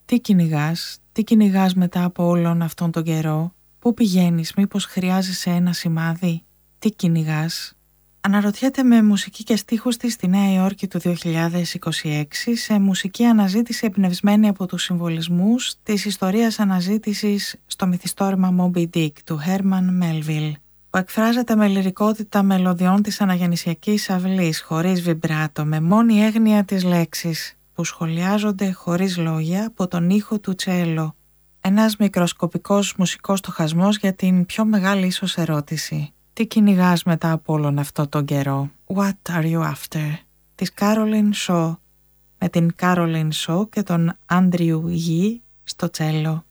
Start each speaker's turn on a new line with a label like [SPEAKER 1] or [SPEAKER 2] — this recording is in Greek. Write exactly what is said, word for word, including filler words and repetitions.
[SPEAKER 1] Τι κυνηγάς, τι κυνηγάς μετά από όλον αυτόν τον καιρό, πού πηγαίνεις, μήπως χρειάζεσαι ένα σημάδι, τι κυνηγάς. Αναρωτιέται με μουσική και στίχους της στη Νέα Υόρκη του δύο χιλιάδες είκοσι έξι σε μουσική αναζήτηση εμπνευσμένη από τους συμβολισμούς της ιστορίας αναζήτησης στο μυθιστόρημα Moby Dick του Herman Melville, που εκφράζεται με λυρικότητα μελωδιών της αναγεννησιακής αυλής, χωρίς βιμπράτο, με μόνη έγνοια της λέξης, που σχολιάζονται χωρίς λόγια από τον ήχο του τσέλο. Ένας μικροσκοπικός μουσικός στοχασμός για την πιο μεγάλη ίσως ερώτηση. Τι κυνηγάς μετά από όλον αυτό τον καιρό? What are you after? Της Caroline Shaw, με την Caroline Shaw και τον Andrew Yee στο τσέλο.